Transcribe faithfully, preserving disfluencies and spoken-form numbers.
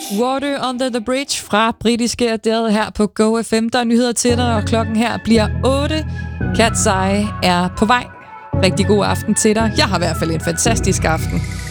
Water Under the Bridge fra britiske Adele her på Go F M. Der er nyheder til dig, og klokken her bliver otte. Cat's Eye er på vej. Rigtig god aften til dig. Jeg har i hvert fald en fantastisk aften.